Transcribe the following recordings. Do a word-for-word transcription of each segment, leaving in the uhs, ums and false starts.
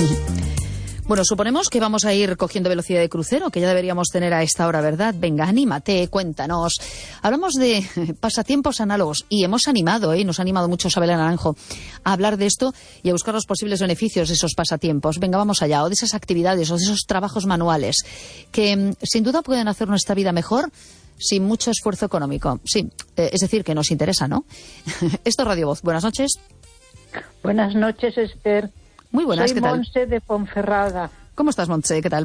Bueno, suponemos que vamos a ir cogiendo velocidad de crucero, que ya deberíamos tener a esta hora, ¿verdad? Venga, anímate, cuéntanos. Hablamos de pasatiempos análogos y hemos animado, ¿eh? Nos ha animado mucho Isabel Naranjo a hablar de esto y a buscar los posibles beneficios de esos pasatiempos. Venga, vamos allá, o de esas actividades, o de esos trabajos manuales que sin duda pueden hacer nuestra vida mejor sin mucho esfuerzo económico. Sí, eh, es decir, que nos interesa, ¿no? Esto es Radio Voz. Buenas noches. Buenas noches, Esther. Muy buenas, Soy ¿qué tal? Montse de Ponferrada. ¿Cómo estás, Montse? ¿Qué tal?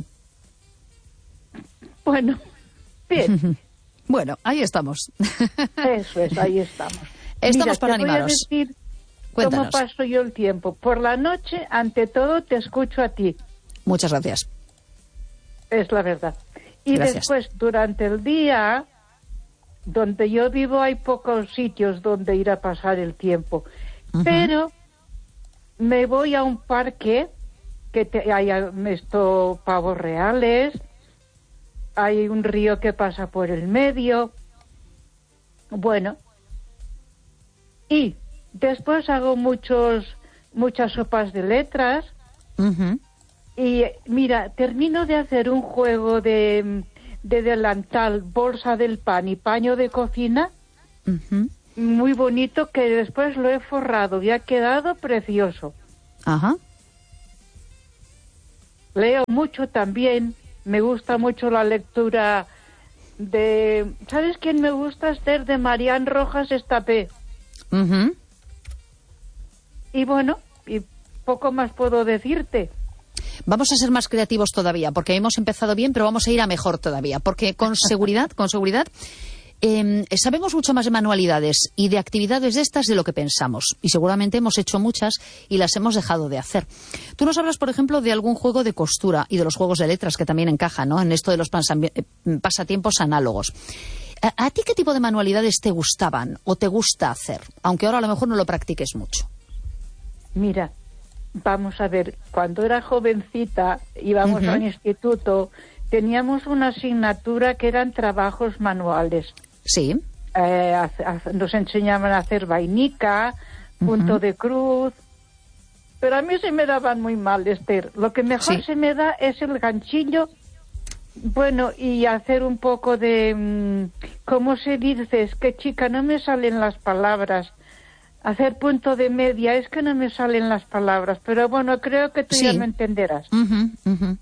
Bueno, bien. Bueno, ahí estamos. Eso es, ahí estamos. Estamos Mira, para te animaros. Voy a decir Cuéntanos. cómo paso yo el tiempo. Por la noche, ante todo, te escucho a ti. Muchas gracias. Es la verdad. Y Gracias. después, durante el día, donde yo vivo hay pocos sitios donde ir a pasar el tiempo. Uh-huh. Pero me voy a un parque que te, hay esto, pavos reales, hay un río que pasa por el medio. Bueno, y después hago muchos muchas sopas de letras. Uh-huh. Y mira, termino de hacer un juego de, de delantal, bolsa del pan y paño de cocina. Uh-huh. Muy bonito, que después lo he forrado y ha quedado precioso. Ajá. Leo mucho también, me gusta mucho la lectura de... ¿Sabes quién me gusta, Esther? De Marián Rojas Estapé. Uh-huh. Y bueno, y poco más puedo decirte. Vamos a ser más creativos todavía, porque hemos empezado bien, pero vamos a ir a mejor todavía, porque con seguridad, con seguridad... Eh, sabemos mucho más de manualidades y de actividades de estas de lo que pensamos, y seguramente hemos hecho muchas y las hemos dejado de hacer. Tú nos hablas, por ejemplo, de algún juego de costura y de los juegos de letras que también encajan, ¿no?, en esto de los pasatiempos análogos. ¿A, ¿A ti qué tipo de manualidades te gustaban o te gusta hacer? Aunque ahora a lo mejor no lo practiques mucho. Mira, vamos a ver, cuando era jovencita, íbamos uh-huh. al instituto, teníamos una asignatura que eran trabajos manuales. Sí. Eh, a, a, nos enseñaban a hacer vainica, punto uh-huh. de cruz, pero a mí se me daban muy mal, Esther. Lo que mejor sí. se me da es el ganchillo, bueno, y hacer un poco de, ¿cómo se dice? Es que, chica, no me salen las palabras. Hacer punto de media, es que no me salen las palabras, pero bueno, creo que tú sí. ya me entenderás. Uh-huh, uh-huh.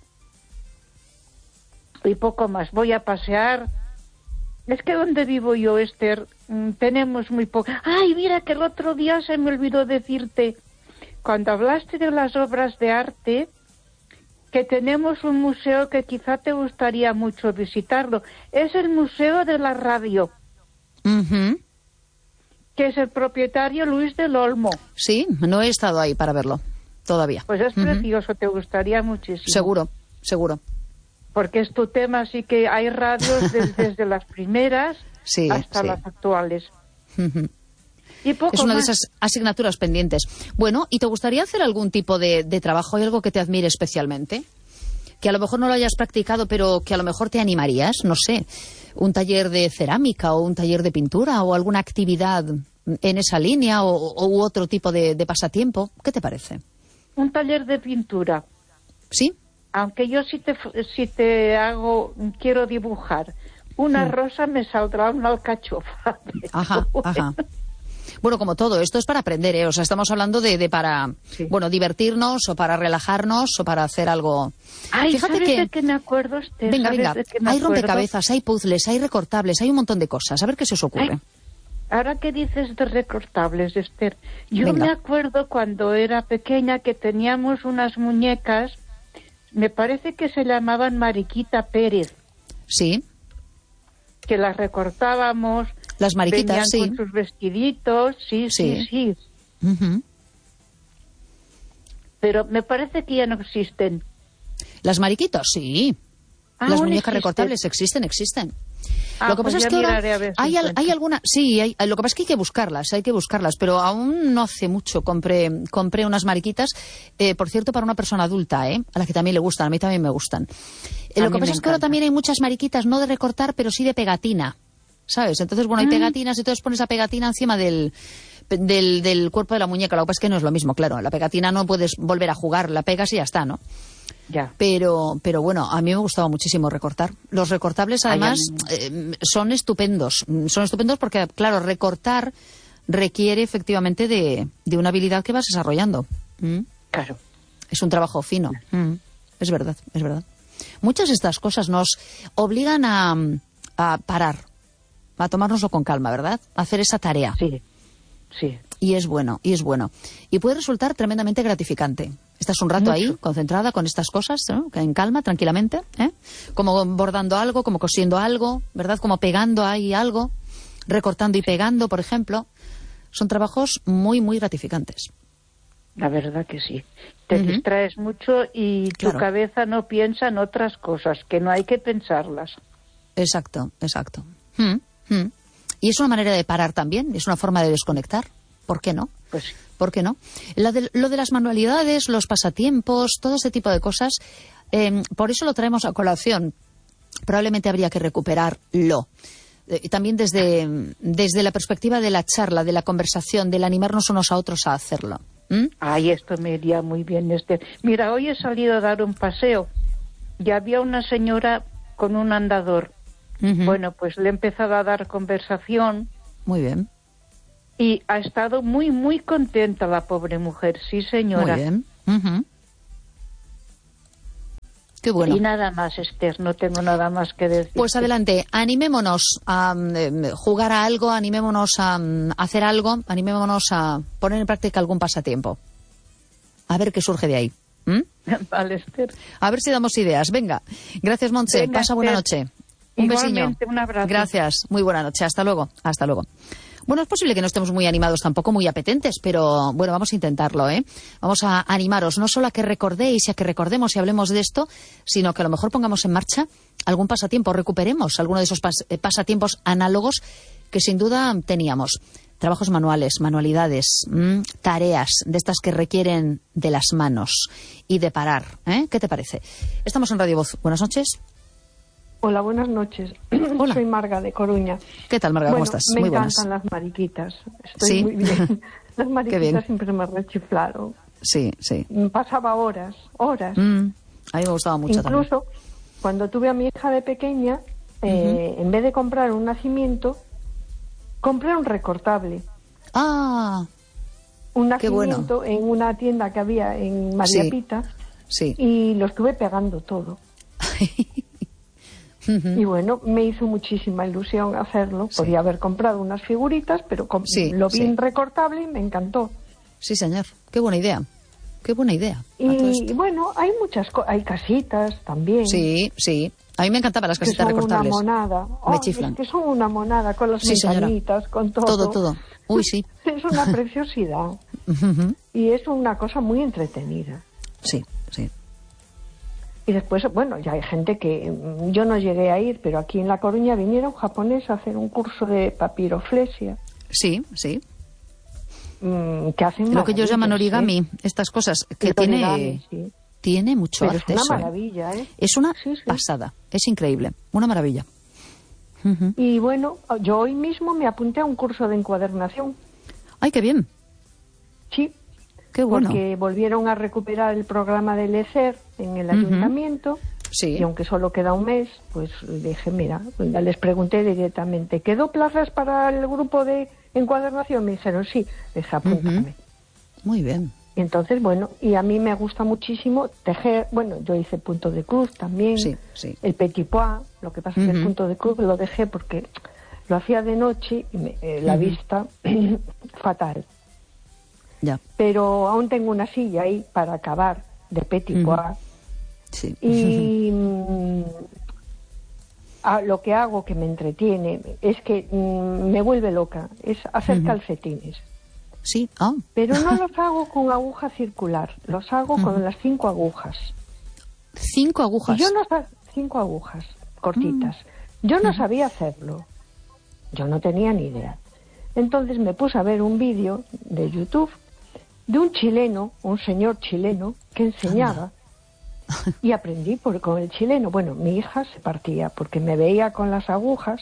Y poco más, voy a pasear. Es que donde vivo yo, Esther, tenemos muy poco. Ay, mira que el otro día se me olvidó decirte, cuando hablaste de las obras de arte, que tenemos un museo que quizá te gustaría mucho visitarlo. Es el Museo de la Radio, uh-huh. que es el propietario Luis del Olmo. Sí, no he estado ahí para verlo todavía. Pues es uh-huh. precioso, te gustaría muchísimo. Seguro, seguro. Porque es tu tema, así que hay radios desde, desde las primeras sí, hasta sí. las actuales. Uh-huh. Y poco es una más. de esas asignaturas pendientes. Bueno, ¿y te gustaría hacer algún tipo de, de trabajo? ¿Hay algo que te admire especialmente? Que a lo mejor no lo hayas practicado, pero que a lo mejor te animarías, no sé, un taller de cerámica o un taller de pintura o alguna actividad en esa línea o, o u otro tipo de, de pasatiempo. ¿Qué te parece? Un taller de pintura. ¿Sí? Aunque yo si te, si te hago, quiero dibujar una hmm. rosa, me saldrá una alcachofa. Ajá, ajá. Bueno, como todo, esto es para aprender, ¿eh? O sea, estamos hablando de, de para, sí. bueno, divertirnos o para relajarnos o para hacer algo. Ay, Fíjate ¿sabes que... de qué me acuerdo, Esther? Venga, venga, hay acuerdo? rompecabezas, hay puzzles, hay recortables, hay un montón de cosas. A ver qué se os ocurre. Ay, ahora que dices de recortables, Esther, yo venga. me acuerdo cuando era pequeña que teníamos unas muñecas, me parece que se llamaban Mariquita Pérez. Sí. Que las recortábamos. Las mariquitas, sí. Con sus vestiditos, sí, sí, sí. sí. Uh-huh. Pero me parece que ya no existen. Las mariquitas, sí. Ah, Las muñecas existe. recortables existen, existen. Ah, lo que pues pasa es que ahora hay, si hay alguna, sí, hay, lo que pasa es que hay que buscarlas, hay que buscarlas, pero aún no hace mucho compré, compré unas mariquitas, eh, por cierto, para una persona adulta, ¿eh? A la que también le gustan, a mí también me gustan. Eh, lo que pasa es que ahora también hay muchas mariquitas, no de recortar, pero sí de pegatina, ¿sabes? Entonces, bueno, hay pegatinas y entonces pones la pegatina encima del... del, del cuerpo de la muñeca. Lo que pasa es que no es lo mismo, claro. La pegatina no puedes volver a jugar, la pegas y ya está, ¿no? Ya. Pero, pero bueno, a mí me gustaba muchísimo recortar. Los recortables, además, eh, son estupendos. Son estupendos porque, claro, recortar requiere efectivamente de, de una habilidad que vas desarrollando. ¿Mm? Claro. Es un trabajo fino. ¿Mm? Es verdad, es verdad. Muchas de estas cosas nos obligan a, a parar, a tomárnoslo con calma, ¿verdad? A hacer esa tarea. Sí, sí. Y es bueno, y es bueno. Y puede resultar tremendamente gratificante. Estás un rato Mucho. ahí, concentrada con estas cosas, ¿no? En calma, tranquilamente, ¿eh? Como bordando algo, como cosiendo algo, ¿verdad? Como pegando ahí algo, recortando y pegando, por ejemplo. Son trabajos muy, muy gratificantes. La verdad que sí. Te Uh-huh. distraes mucho y tu Claro. cabeza no piensa en otras cosas, que no hay que pensarlas. Exacto, exacto. Mm, mm. Y es una manera de parar también, es una forma de desconectar. ¿Por qué no? Pues sí. ¿Por qué no? Lo de, lo de las manualidades, los pasatiempos, todo ese tipo de cosas, eh, por eso lo traemos a colación. Probablemente habría que recuperarlo. Eh, también desde, desde la perspectiva de la charla, de la conversación, del animarnos unos a otros a hacerlo. ¿Mm? Ay, esto me iría muy bien. Este. Mira, hoy he salido a dar un paseo y había una señora con un andador. Uh-huh. Bueno, pues le he empezado a dar conversación Muy bien, y ha estado muy, muy contenta la pobre mujer. Sí, señora. muy bien. Uh-huh. Qué bueno. Y nada más, Esther, no tengo nada más que decir. Pues adelante, animémonos a eh, jugar a algo, animémonos a um, hacer algo, animémonos a poner en práctica algún pasatiempo. A ver qué surge de ahí. ¿Mm? Vale, Esther. A ver si damos ideas. Venga. Gracias, Montse. Venga, Pasa buena Esther. noche. Un Igualmente, besiño. un abrazo. Gracias. Muy buena noche. Hasta luego. Hasta luego. Bueno, es posible que no estemos muy animados, tampoco muy apetentes, pero bueno, vamos a intentarlo, ¿eh? Vamos a animaros, no solo a que recordéis y a que recordemos y hablemos de esto, sino que a lo mejor pongamos en marcha algún pasatiempo, recuperemos alguno de esos pas- eh, pasatiempos análogos que sin duda teníamos. Trabajos manuales, manualidades, mmm, tareas de estas que requieren de las manos y de parar, ¿eh? ¿Qué te parece? Estamos en Radio Voz. Buenas noches. Hola, buenas noches. Hola. Soy Marga de Coruña. ¿Qué tal, Marga? ¿Cómo Bueno, estás? me Muy encantan buenas. las mariquitas. Estoy ¿Sí? muy bien. Las bien. mariquitas siempre me rechiflaron. Sí, sí. Pasaba horas, horas. Mm, a mí me gustaba mucho Incluso también. cuando tuve a mi hija de pequeña, eh, en vez de comprar un nacimiento, compré un recortable. Ah, Un Qué bueno. nacimiento en una tienda que había en María Sí. Pita sí. y lo estuve pegando todo. Y bueno, me hizo muchísima ilusión hacerlo. Sí. Podía haber comprado unas figuritas, pero com- Sí, lo vi sí. en recortable y me encantó. Sí, señor. Qué buena idea. Qué buena idea. a todo Y, esto. bueno, hay muchas cosas. Hay casitas también. Sí, sí. A mí me encantaban las Que casitas son una recortables. monada. Me Oh, chiflan. Es que son una monada con las Sí, señora. ventanitas, con todo. Todo, todo. Uy, sí. Es una preciosidad. Ujú. Y es una cosa muy entretenida. Sí, sí. Y después, bueno, ya hay gente que mm, yo no llegué a ir, pero aquí en La Coruña vinieron japoneses a hacer un curso de papiroflexia, Sí, sí. mm, que hacen Lo que ellos llaman maravillas, origami, ¿eh? estas cosas, que El tiene, origami, sí. tiene mucho Pero es arte una eso, ¿eh? maravilla, ¿eh? Es una Sí, sí. pasada. Es increíble. Una maravilla. Ujú. Y bueno, yo hoy mismo me apunté a un curso de encuadernación. Ay, qué bien. Sí, Qué bueno. porque volvieron a recuperar el programa del ECER en el Ujú. ayuntamiento. Sí. Y aunque solo queda un mes, pues dije, mira, pues ya les pregunté directamente, ¿quedó plazas para el grupo de encuadernación? Me dijeron, sí. Dije, apúntame. Muy bien. Y entonces, bueno, y a mí me gusta muchísimo tejer. Bueno, yo hice punto de cruz también, Sí, sí. el petit pois. Lo que pasa es que el Ujú. punto de cruz lo dejé porque lo hacía de noche y me- eh, la Ujú. vista fatal. Ya. Pero aún tengo una silla ahí para acabar de petit Ujú. pois. Sí. Y mm, a- lo que hago que me entretiene es que mm, me vuelve loca, es hacer Ujú. calcetines. Sí. Ah. Pero no los hago con aguja circular, los hago con las cinco agujas. Cinco agujas. Y yo no sa- cinco agujas cortitas. Yo no sabía hacerlo. Yo no tenía ni idea. Entonces me puse a ver un vídeo de YouTube de un chileno, un señor chileno, que enseñaba. Y aprendí por, con el chileno. Bueno, mi hija se partía porque me veía con las agujas,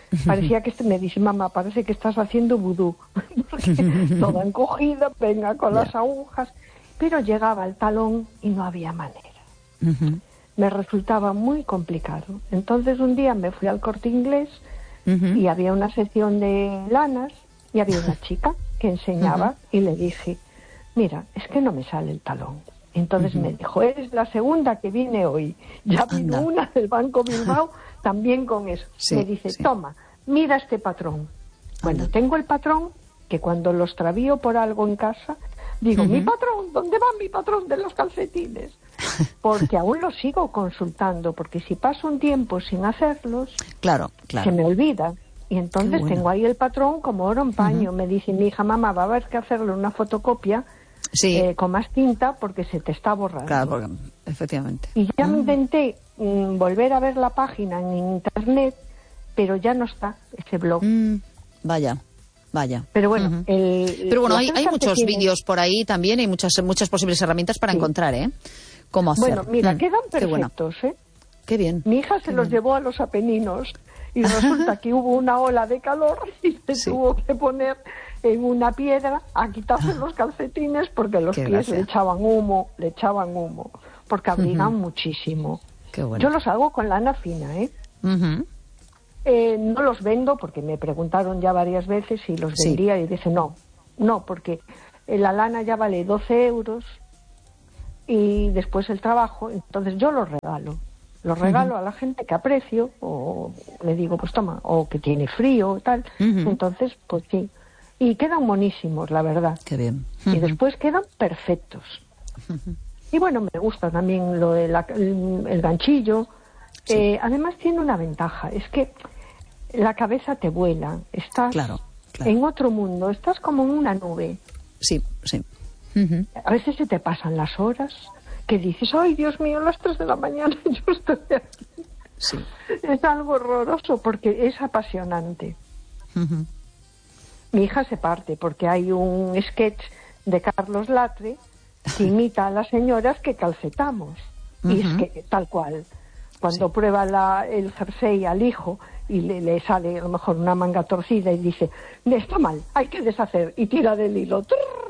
Parecía que me dice, mamá, parece que estás haciendo vudú. Porque toda encogida, venga con las agujas. Pero llegaba al talón y no había manera. Uh-huh. Me resultaba muy complicado. Entonces un día me fui al Corte Inglés uh-huh. y había una sección de lanas y había una chica que enseñaba uh-huh. y le dije, mira, es que no me sale el talón. Entonces uh-huh. me dijo, eres la segunda que viene hoy. Ya vino Anda. Una del Banco Bilbao también con eso. Sí, me dice, sí. toma, mira este patrón. Bueno, Anda. Tengo el patrón que cuando lo extravío por algo en casa, digo, uh-huh. mi patrón, ¿dónde va mi patrón de los calcetines? Porque aún los sigo consultando, porque si paso un tiempo sin hacerlos, claro, claro. se me olvida. Y entonces bueno. tengo ahí el patrón como oro en paño. Uh-huh. Me dice mi hija, mamá, va a haber que hacerle una fotocopia sí. eh, con más tinta porque se te está borrando. Claro, porque, efectivamente. Y ya uh-huh. me intenté mm, volver a ver la página en internet, pero ya no está ese blog. Mm, vaya. Vaya. Pero bueno, uh-huh. el, pero bueno, hay, hay muchos vídeos por ahí también, hay muchas muchas posibles herramientas para sí. encontrar, ¿eh? Cómo hacer. Bueno, mira, mm. quedan perfectos, Qué, ¿eh? Qué bien. Mi hija se Qué los bien. llevó a los Apeninos y resulta que hubo una ola de calor y se sí. tuvo que poner en una piedra a quitarse los calcetines porque los Qué pies gracia. le echaban humo, le echaban humo, porque abrigan uh-huh. muchísimo. Qué bueno. Yo los hago con lana fina, ¿eh? Uh-huh. Eh, no los vendo porque me preguntaron ya varias veces si los sí. vendía y dije no, no, porque la lana ya vale doce euros y después el trabajo, entonces yo los regalo, los regalo uh-huh. a la gente que aprecio o le digo pues toma, o que tiene frío o tal, uh-huh. entonces pues sí, y quedan monísimos la verdad. Qué bien. Uh-huh. Y después quedan perfectos. Uh-huh. Y bueno, me gusta también lo del el, el ganchillo. Sí. Eh, además tiene una ventaja, es que la cabeza te vuela, estás claro, claro. en otro mundo, estás como en una nube. Sí, sí. Uh-huh. A veces se te pasan las horas, que dices, ay Dios mío, las tres de la mañana yo estoy aquí. Sí. Es algo horroroso porque es apasionante. Uh-huh. Mi hija se parte porque hay un sketch de Carlos Latre que imita a las señoras que calcetamos. Uh-huh. Y es que tal cual. Cuando sí. prueba la, el jersey al hijo y le, le sale a lo mejor una manga torcida y dice, está mal, hay que deshacer, y tira del hilo.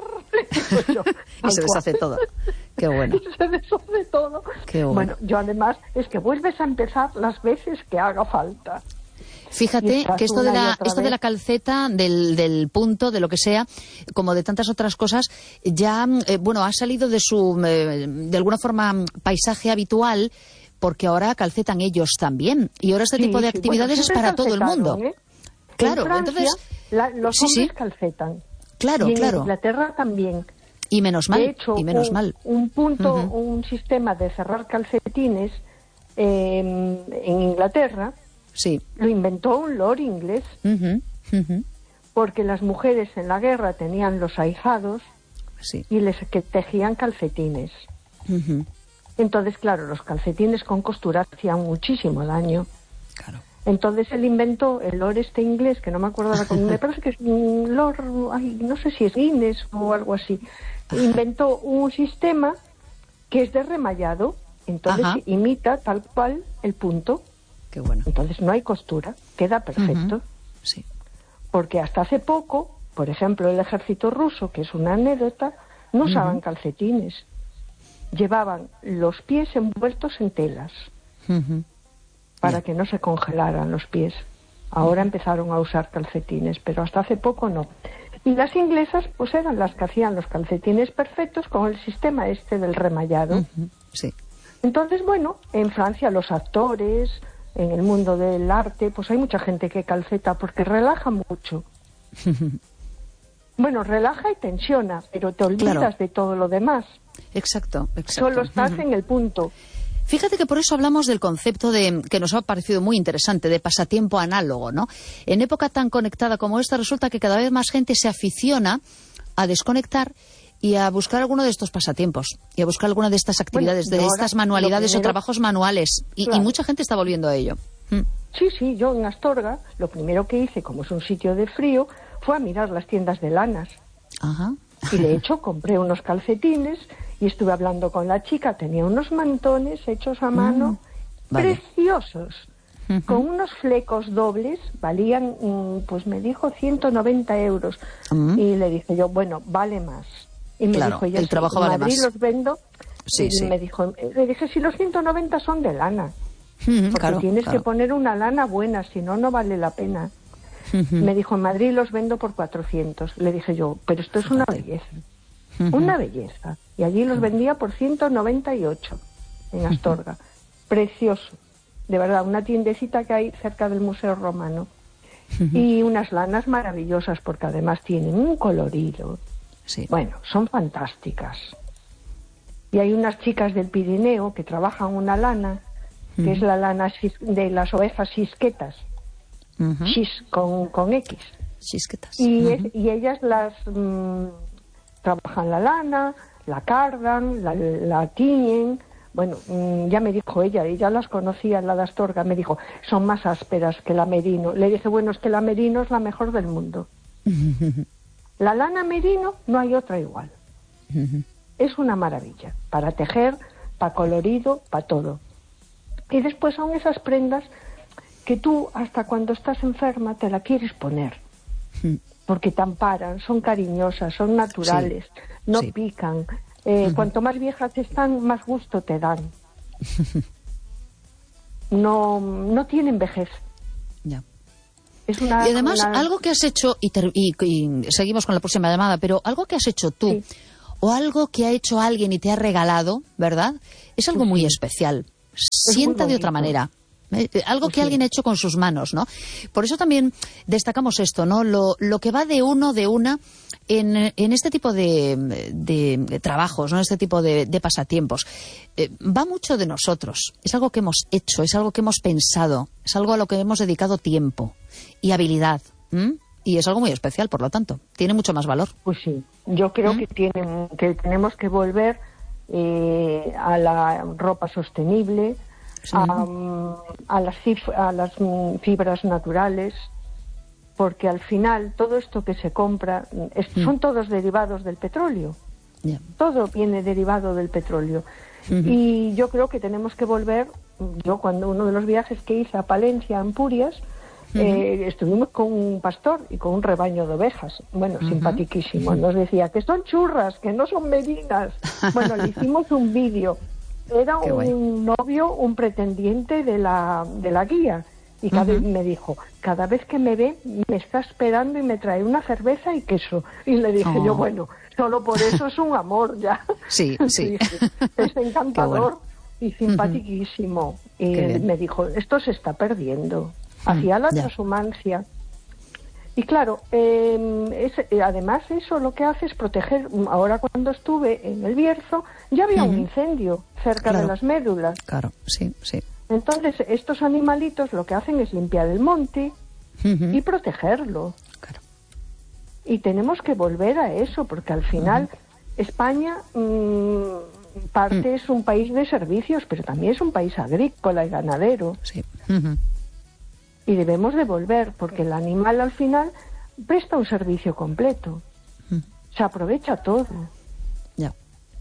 Yo, y se deshace todo. Qué bueno. Y se deshace todo. Qué bueno. Bueno, yo además es que vuelves a empezar las veces que haga falta. Fíjate que esto de la esto de la calceta, del, del punto, de lo que sea, como de tantas otras cosas, ya, eh, bueno, ha salido de su, eh, de alguna forma, paisaje habitual, porque ahora calcetan ellos también. Y ahora este sí, tipo de sí. actividades bueno, es para todo el mundo. ¿eh? Claro, en Francia, entonces... La, los sí, hombres sí. calcetan. Claro, y en claro. Inglaterra también. Y menos mal, de hecho, y menos un, mal. un punto, uh-huh. un sistema de cerrar calcetines eh, en Inglaterra, sí. lo inventó un lord inglés, uh-huh. Uh-huh. porque las mujeres en la guerra tenían los ahijados sí. y les que tejían calcetines. Uh-huh. Entonces, claro, los calcetines con costura hacían muchísimo daño. Claro. Entonces él inventó el lord este inglés, que no me acuerdo ahora cómo, me parece que es un lord, ay, no sé si es Guinness o algo así, inventó un sistema que es de remallado, entonces Ajá. imita tal cual el punto. Qué bueno. Entonces no hay costura, queda perfecto. Uh-huh. Sí. Porque hasta hace poco, por ejemplo, el ejército ruso, que es una anécdota, no usaban uh-huh. calcetines. Llevaban los pies envueltos en telas uh-huh. para yeah. que no se congelaran los pies. Ahora uh-huh. empezaron a usar calcetines, pero hasta hace poco no. Y las inglesas pues eran las que hacían los calcetines perfectos con el sistema este del remallado. Uh-huh. Sí. Entonces, bueno, en Francia los actores, en el mundo del arte, pues hay mucha gente que calceta porque relaja mucho. Bueno, relaja y tensiona, pero te olvidas claro. de todo lo demás. Exacto, exacto. Solo estás uh-huh. en el punto. Fíjate que por eso hablamos del concepto de que nos ha parecido muy interesante, de pasatiempo análogo, ¿no? En época tan conectada como esta, resulta que cada vez más gente se aficiona a desconectar y a buscar alguno de estos pasatiempos, y a buscar alguna de estas actividades, bueno, de estas manualidades primero, o trabajos manuales, y, claro. y mucha gente está volviendo a ello. Mm. Sí, sí, yo en Astorga, lo primero que hice, como es un sitio de frío, fue a mirar las tiendas de lanas. Ajá. Y de hecho compré unos calcetines y estuve hablando con la chica, tenía unos mantones hechos a mano, mm, vale. preciosos. uh-huh. con unos flecos dobles, valían, pues me dijo ciento noventa euros. Uh-huh. Y le dije yo, bueno, vale más. Y me claro, dijo, ya el trabajo vale Madrid más. los vendo. Sí, y sí. me dijo, le dije, si los ciento noventa son de lana. Uh-huh, porque claro, tienes claro. que poner una lana buena, si no, no vale la pena. Uh-huh. Me dijo, en Madrid los vendo por cuatrocientos. Le dije yo, pero esto es Fíjate. una belleza. Uh-huh. Una belleza. Y allí los vendía por ciento noventa y ocho en Astorga. Uh-huh. Precioso. De verdad, una tiendecita que hay cerca del Museo Romano. Uh-huh. Y unas lanas maravillosas, porque además tienen un colorido. Sí. Bueno, son fantásticas. Y hay unas chicas del Pirineo que trabajan una lana, que uh-huh. es la lana de las ovejas xisquetas. Uh-huh. Xis con, con X. Xisquetas. Y, uh-huh. es, y ellas las mmm, trabajan la lana, la cardan, la, la tiñen. Bueno, mmm, ya me dijo ella, ella las conocía, la de Astorga, me dijo, son más ásperas que la merino. Le dije, bueno, es que la merino es la mejor del mundo. Uh-huh. La lana merino no hay otra igual. Uh-huh. Es una maravilla, para tejer, para colorido, para todo. Y después son esas prendas que tú, hasta cuando estás enferma, te la quieres poner. Uh-huh. Porque te amparan, son cariñosas, son naturales, sí. no sí. pican. Eh, uh-huh. Cuanto más viejas están, más gusto te dan. No, no tienen vejez. Ya. Es una, y además, una... algo que has hecho, y, ter- y, y seguimos con la próxima llamada, pero algo que has hecho tú, sí. o algo que ha hecho alguien y te ha regalado, ¿verdad? Es algo sí. muy especial. Sienta de otra manera. Eh, algo pues que sí. alguien ha hecho con sus manos, ¿no? Por eso también destacamos esto, ¿no? Lo, lo que va de uno, de una, en, en este tipo de, de, de trabajos, ¿no? Este tipo de, de pasatiempos. Eh, va mucho de nosotros. Es algo que hemos hecho, es algo que hemos pensado, es algo a lo que hemos dedicado tiempo y habilidad. ¿Mm? Y es algo muy especial, por lo tanto. Tiene mucho más valor. Pues sí. Yo creo ¿Mm? que, tiene, que tenemos que volver eh, a la ropa sostenible, sí. a, a, las cif- a las fibras naturales, porque al final todo esto que se compra es, mm. son todos derivados del petróleo. Yeah. Todo viene derivado del petróleo. Mm-hmm. Y yo creo que tenemos que volver. Yo, cuando uno de los viajes que hice a Palencia, a Empurias, mm-hmm. eh, estuvimos con un pastor y con un rebaño de ovejas. Bueno, mm-hmm. simpaticísimo. Nos decía que son churras, que no son merinas. Bueno, le hicimos un vídeo. Era Qué un guay. novio, un pretendiente de la, de la guía. Y cada uh-huh. vez me dijo, cada vez que me ve, me está esperando y me trae una cerveza y queso. Y le dije oh. yo, bueno, solo por eso es un amor ya. Sí, sí. Es encantador bueno. y simpaticísimo. Uh-huh. Y me dijo, esto se está perdiendo. Hacía la yeah. transhumancia. Y claro, eh, es, además eso lo que hace es proteger. Ahora cuando estuve en el Bierzo, ya había uh-huh. un incendio cerca claro. de las médulas. Claro, sí, sí. Entonces, estos animalitos lo que hacen es limpiar el monte uh-huh. y protegerlo. Claro. Y tenemos que volver a eso, porque al final uh-huh. España, mmm, parte uh-huh. es un país de servicios, pero también es un país agrícola y ganadero. Sí. Uh-huh. Y debemos de volver, porque el animal al final presta un servicio completo. Uh-huh. Se aprovecha todo. Ya.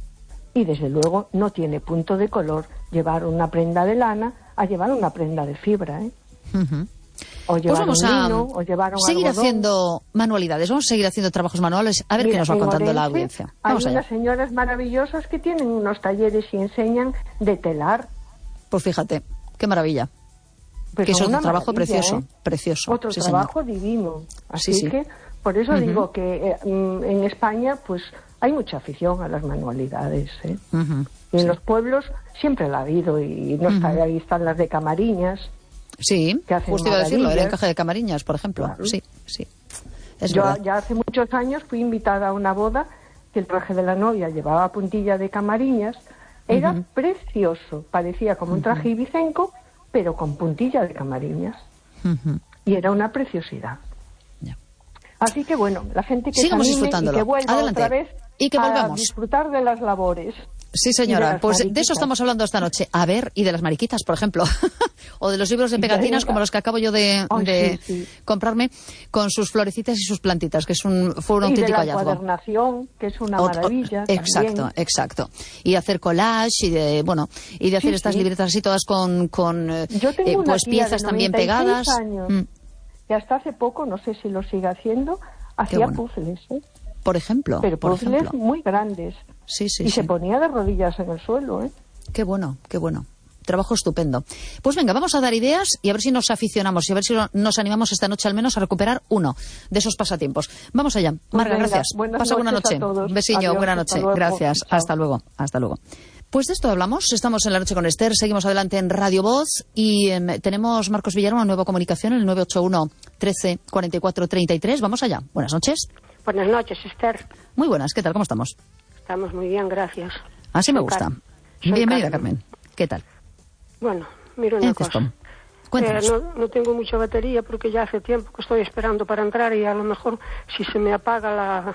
Y desde luego no tiene punto de color llevar una prenda de lana a llevar una prenda de fibra, ¿eh? Uh-huh. O llevar pues vamos un a lino, o llevar un seguir algodón. haciendo manualidades, vamos a seguir haciendo trabajos manuales, a ver Mira, qué nos va contando Orense, la audiencia. Hay Vamos unas allá. señoras maravillosas que tienen unos talleres y enseñan de telar. Pues fíjate, qué maravilla. Pues que es otro trabajo precioso, ¿eh? precioso. Otro sí, trabajo señor. divino. Así sí, sí. que, por eso uh-huh. digo que eh, en España, pues, hay mucha afición a las manualidades, ¿eh? Uh-huh. Y en sí. los pueblos siempre la ha habido, y no está, uh-huh. ahí están las de Camariñas. Sí, que hacen justo iba a decirlo, el maravillas. encaje de Camariñas, por ejemplo. Claro. Sí, sí. Es Yo verdad. ya hace muchos años fui invitada a una boda que el traje de la novia llevaba puntilla de Camariñas. Era uh-huh. precioso, parecía como un traje uh-huh. ibicenco, pero con puntilla de Camariñas. Uh-huh. Y era una preciosidad. Yeah. Así que bueno, la gente que sigamos se anime disfrutándolo. y que vuelva Adelante. otra vez y que volvamos a disfrutar de las labores. Sí, señora. De pues mariquitas. de eso estamos hablando esta noche. A ver, y de las mariquitas, por ejemplo. O de los libros de pegatinas como los que acabo yo de, Ay, de sí, sí. comprarme, con sus florecitas y sus plantitas, que es un, fue un Y de auténtico la hallazgo. encuadernación, que es una Ot- ot- maravilla. Exacto, también. exacto. Y hacer collage y de, bueno, y de hacer Sí, estas sí. libretas así todas con, con eh, Yo tengo eh, una pues tía piezas de también noventa y seis pegadas. años, Mm. que hasta hace poco, no sé si lo sigue haciendo, hacía bueno. puzzles, ¿eh? Por ejemplo, Pero por puzzles ejemplo. muy grandes. Sí, sí, y sí. se ponía de rodillas en el suelo, ¿eh? Qué bueno, qué bueno. Trabajo estupendo. Pues venga, vamos a dar ideas y a ver si nos aficionamos y a ver si nos animamos esta noche al menos a recuperar uno de esos pasatiempos. Vamos allá. Marga, venga, gracias. buenas Pasa buena noches noche. a todos. Besiño, Adiós, buena hasta noche. luego. Gracias. Chao. Hasta luego. Hasta luego. Pues de esto hablamos. Estamos en La Noche con Esther. Seguimos adelante en Radio Voz y eh, tenemos, Marcos Villar, una nueva comunicación en el nueve ocho uno, trece, cuarenta y cuatro, treinta y tres. Vamos allá. Buenas noches. Buenas noches, Esther. Muy buenas. ¿Qué tal? ¿Cómo estamos? Estamos muy bien, gracias. Así me Soy gusta. Car- soy Bienvenida, Carmen. Carmen. ¿Qué tal? Bueno, mira una Entonces, cosa. Tom, cuéntanos. Eh, no, no tengo mucha batería porque ya hace tiempo que estoy esperando para entrar y a lo mejor si se me apaga la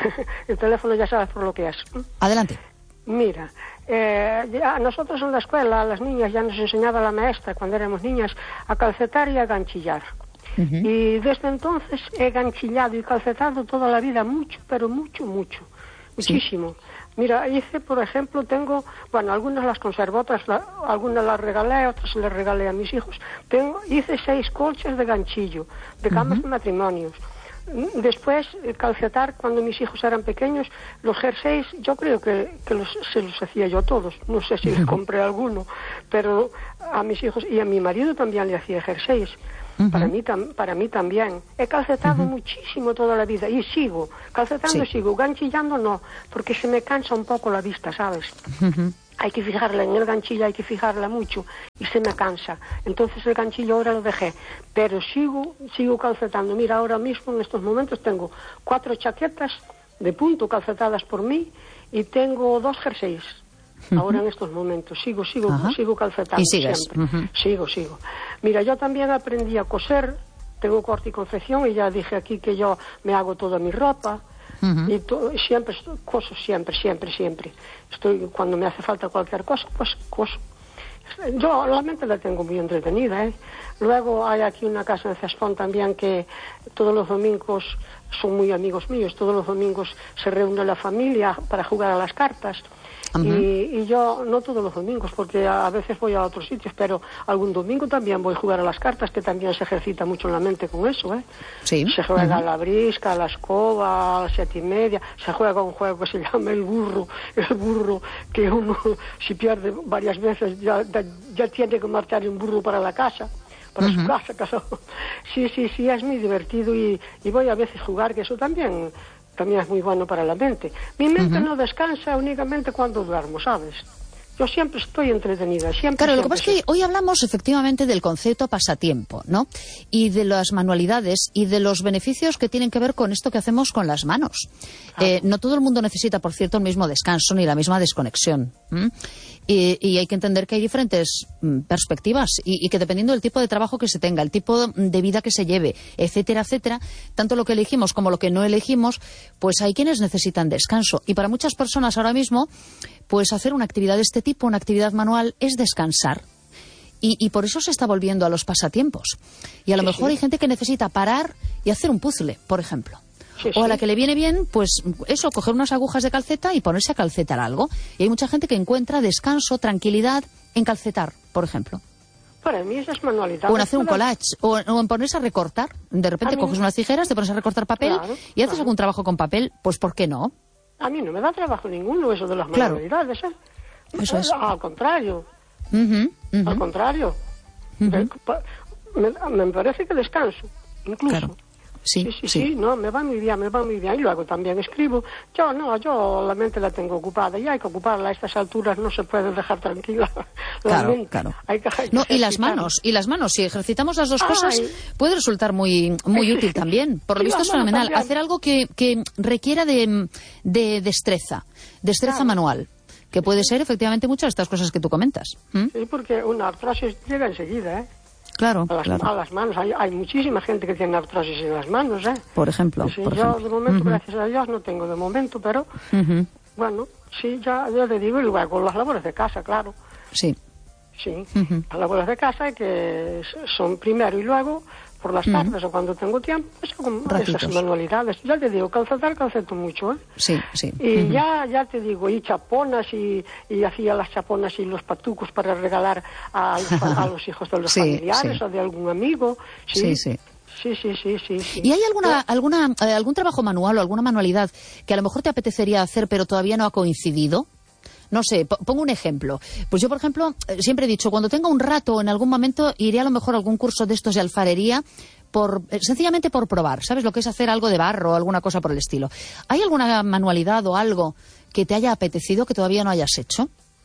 el teléfono ya sabes por lo que es. Adelante. Mira, eh, ya nosotros en la escuela, a las niñas ya nos enseñaba la maestra cuando éramos niñas a calcetar y a ganchillar. Ujú. Y desde entonces he ganchillado y calcetado toda la vida mucho, pero mucho, mucho, muchísimo. Mira, hice, por ejemplo, tengo, bueno, algunas las conservo, otras la- algunas las regalé, otras les regalé a mis hijos. Tengo, hice seis colchas de ganchillo, de camas de matrimonios. Mm, Después, eh, calcetar, cuando mis hijos eran pequeños, los jerseys, yo creo que, que los, se los hacía yo todos. No sé si les compré alguno, pero a mis hijos y a mi marido también le hacía jerseys. Ujú. Para mí, tam- para mí también. He calcetado muchísimo toda la vida y sigo. Calcetando Sí. sigo. Ganchillando no, porque se me cansa un poco la vista, ¿sabes? Ujú. Hay que fijarla en el ganchillo, hay que fijarla mucho y se me cansa. Entonces el ganchillo ahora lo dejé. Pero sigo, sigo calcetando. Mira, ahora mismo en estos momentos tengo cuatro chaquetas de punto calcetadas por mí y tengo dos jerseys. Ahora en estos momentos sigo, sigo, Ajá. sigo calcetando Y sigues. siempre. Ujú. Sigo, sigo. Mira, yo también aprendí a coser, tengo corte y confección y ya dije aquí que yo me hago toda mi ropa. Ujú. Y to- siempre estoy- coso, siempre, siempre, siempre. Estoy, cuando me hace falta cualquier cosa, pues coso. Yo la mente la tengo muy entretenida, ¿eh? Luego hay aquí una casa en Cespón también que todos los domingos son muy amigos míos, todos los domingos se reúne la familia para jugar a las cartas. Ajá. Y, y yo, no todos los domingos, porque a, a veces voy a otros sitios, pero algún domingo también voy a jugar a las cartas, que también se ejercita mucho la mente con eso, ¿eh? Sí. Se juega Ujú. a la brisca, a la escoba, a las siete y media, se juega un juego que se llama el burro, el burro que uno, si pierde varias veces, ya, ya, ya tiene que marchar un burro para la casa, para su casa, casa. Sí, sí, sí, es muy divertido y, y voy a veces jugar, que eso también... también es muy bueno para la mente. Mi mente no descansa únicamente cuando duermo, ¿sabes? Yo siempre estoy entretenida, siempre. Claro, lo que siempre, pasa es que hoy hablamos efectivamente del concepto pasatiempo, ¿no? Y de las manualidades y de los beneficios que tienen que ver con esto que hacemos con las manos. Eh, no todo el mundo necesita, por cierto, el mismo descanso ni la misma desconexión. ¿m? Y, y hay que entender que hay diferentes mm, perspectivas y, y que dependiendo del tipo de trabajo que se tenga, el tipo de vida que se lleve, etcétera, etcétera, tanto lo que elegimos como lo que no elegimos, pues hay quienes necesitan descanso. Y para muchas personas ahora mismo, pues hacer una actividad de este tipo, una actividad manual, es descansar. Y, y por eso se está volviendo a los pasatiempos. Y a lo Sí, mejor sí. hay gente que necesita parar y hacer un puzzle, por ejemplo. Sí, O a sí. la que le viene bien, pues eso, coger unas agujas de calceta y ponerse a calcetar algo. Y hay mucha gente que encuentra descanso, tranquilidad en calcetar, por ejemplo. Para mí esas manualidades... O en hacer un todas- collage, o, o en ponerse a recortar. De repente A mí- coges unas tijeras, te pones a recortar papel Claro, y haces claro. algún trabajo con papel, pues ¿por qué no? A mí no me da trabajo ninguno eso de las Claro. manualidades, ¿eh? Eso es. Al contrario, Ujú, ujú. al contrario. De- pa- me, me parece que descanso, incluso. Claro. Sí, Sí, sí, sí. sí, no, me va muy bien, me va muy bien. Y luego también escribo. Yo no, yo la mente la tengo ocupada y hay que ocuparla. A estas alturas no se puede dejar tranquila la Claro, mente. claro. Hay que- hay que No, y las ejercitarla. manos, y las manos, si ejercitamos las dos Ay. cosas, puede resultar muy, muy útil también. Por lo Y visto las es manos fenomenal. también. Hacer algo que, que requiera de, de destreza, destreza Claro. manual, que puede ser efectivamente muchas de estas cosas que tú comentas. ¿Mm? Sí, porque una artrosis llega enseguida, ¿eh? Claro, A las, claro. a las manos. Hay, hay muchísima gente que tiene artrosis en las manos, ¿eh? Por ejemplo. Sí, por yo ejemplo. de momento, Ujú, gracias a Dios, no tengo de momento, pero ujú. Bueno, sí, ya, ya te digo, y luego las labores de casa, claro. Sí. Sí, uh-huh. Las labores de casa que son primero y luego por las tardes uh-huh. o cuando tengo tiempo, pues hago esas manualidades. Ya te digo, calcetar, calceto mucho, ¿eh? Sí, sí. Y uh-huh. ya, ya te digo, y chaponas, y, y hacía las chaponas y los patucos para regalar a, a, a los hijos de los sí, familiares sí. o de algún amigo. Sí, sí. sí. Sí, sí, sí, sí, sí. ¿Y hay alguna, alguna, eh, algún trabajo manual o alguna manualidad que a lo mejor te apetecería hacer pero todavía no ha coincidido? No sé, pongo un ejemplo. Pues yo, por ejemplo, siempre he dicho, cuando tenga un rato o en algún momento iré a lo mejor a algún curso de estos de alfarería, por sencillamente por probar, ¿sabes? Lo que es hacer algo de barro o alguna cosa por el estilo. ¿Hay alguna manualidad o algo que te haya apetecido que todavía no hayas hecho?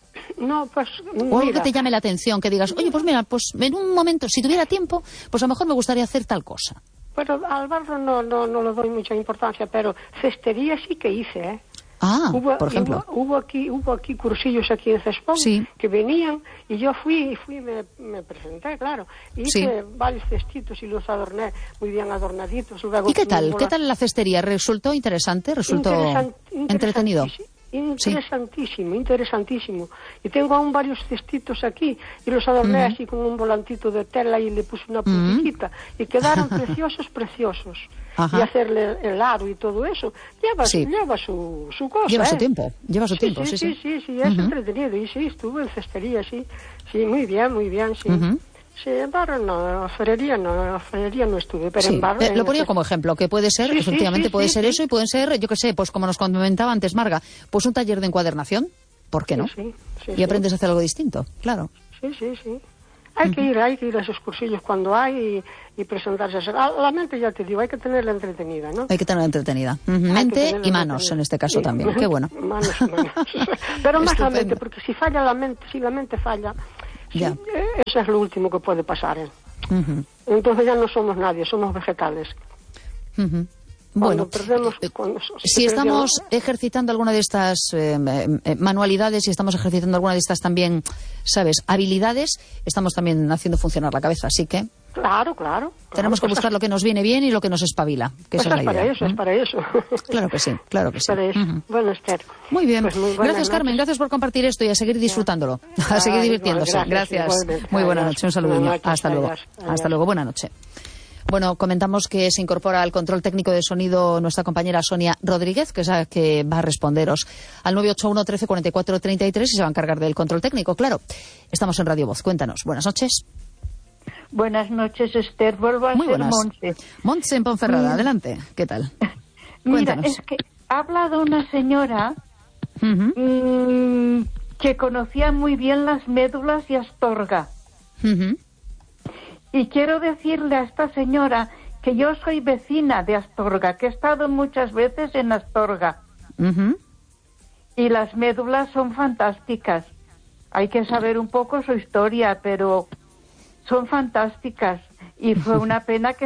No, pues o algo que te llame la atención, que digas, oye, pues mira, pues en un momento, si tuviera tiempo, pues a lo mejor me gustaría hacer tal cosa. Bueno, al barro no, no, no le doy mucha importancia, pero cestería sí que hice, ¿eh? Ah, hubo, por ejemplo. Hubo, hubo aquí hubo aquí cursillos aquí en Cespón sí. que venían y yo fui y fui me, me presenté, claro. Y hice sí. varios cestitos y los adorné muy bien adornaditos. Luego, ¿y qué tal? ¿Qué tal la cestería? ¿Resultó interesante? ¿Resultó Interesant, entretenido? Interesantísimo, sí. interesantísimo. Y tengo aún varios cestitos aquí y los adorné uh-huh. así con un volantito de tela y le puse una puntillita uh-huh. y quedaron preciosos, preciosos. Ajá. Y hacerle el aro y todo eso lleva, sí. lleva su, su cosa. Lleva ¿eh? su tiempo, lleva su sí, tiempo, sí, sí, sí. Sí, sí, sí, es uh-huh. entretenido. Y sí, estuve en cestería, sí. Sí, muy bien, muy bien, sí. Uh-huh. Sí, en barro no, alfarería no, alfarería no estuve, pero sí. en barro... Eh, lo ponía como ejemplo, que puede ser, sí, efectivamente sí, sí, puede sí, ser sí. eso y pueden ser, yo qué sé, pues como nos comentaba antes Marga, pues un taller de encuadernación, ¿por qué no? Sí, sí, sí, y aprendes sí. a hacer algo distinto, claro. Sí, sí, sí. Hay uh-huh. que ir, hay que ir a esos cursillos cuando hay y, y presentarse. A la mente, ya te digo, hay que tenerla entretenida, ¿no? Hay que tenerla entretenida. Uh-huh. Mente y manos, en este caso sí. también. Qué bueno. Manos, manos. Pero más la mente, porque si falla la mente, si la mente falla, sí, ya. eso es lo último que puede pasar. ¿eh? Uh-huh. Entonces ya no somos nadie, somos vegetales. Uh-huh. Bueno, Bueno, perdemos, cuando si estamos ejercitando alguna de estas eh, eh, manualidades, si estamos ejercitando alguna de estas también, ¿sabes?, habilidades, estamos también haciendo funcionar la cabeza, así que... Claro, claro. Tenemos claro, que buscar lo que nos viene bien y lo que nos espabila, que pues esa es la para idea. Eso, ¿eh? Es para eso, Claro que sí, claro que sí. Para eso. Uh-huh. Bueno, Esther. Muy bien. Pues muy gracias, Carmen, gracias por compartir esto y a seguir disfrutándolo, a seguir divirtiéndose. Bueno, gracias. gracias. Muy buena noche, un saludo. Hasta luego. Adiós. Hasta luego, buena noche. Bueno, comentamos que se incorpora al control técnico de sonido nuestra compañera Sonia Rodríguez, que es la que va a responderos al nueve ocho uno, trece, cuarenta y cuatro, treinta y tres y se va a encargar del control técnico, claro. Estamos en Radio Voz, cuéntanos. Buenas noches. Buenas noches, Esther. Vuelvo a Muy ser buenas. Montse. Montse en Ponferrada, mm. adelante. ¿Qué tal? Mira, Cuéntanos. es que ha hablado una señora uh-huh. mmm, que conocía muy bien las médulas y Astorga. Uh-huh. Y quiero decirle a esta señora que yo soy vecina de Astorga, que he estado muchas veces en Astorga. Uh-huh. Y las médulas son fantásticas. Hay que saber un poco su historia, pero son fantásticas. Y fue una pena que